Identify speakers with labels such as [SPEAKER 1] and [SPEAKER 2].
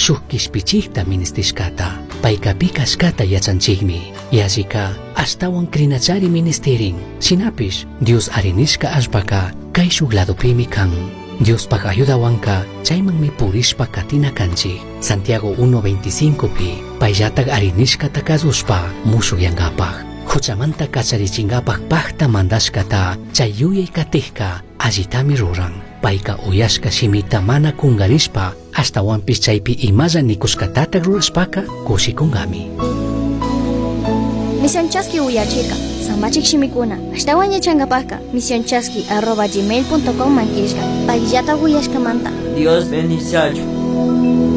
[SPEAKER 1] shuk kishpichikta ministishkata. Payka pikashkata yachanchikmi. Yallika ashtawan krinachari ministerin. Shinapish Dios arinishka ashpaka kay shuk ladupimi kan. Dios pag ayudawanka chaymangmi purishpa katina kanchik. Santiago 1:25 pi payllatag arinishka takazushpa mushuk yankapaj. Huchamanta kacharichinkapaj pakta mandashkata chay yuyay katijka allitami ruran. Payka uyashka shimita mana kungarishpa ashtawanpish chaypi imalla nikushkatata rurashpaka kushikungami.
[SPEAKER 2] Misión Chasqui uyachika samachik shimikuna ashtawan yachankapajka misionchasqui@gmail.com mankishka payllata uyashkamanta.
[SPEAKER 3] Dios bendice.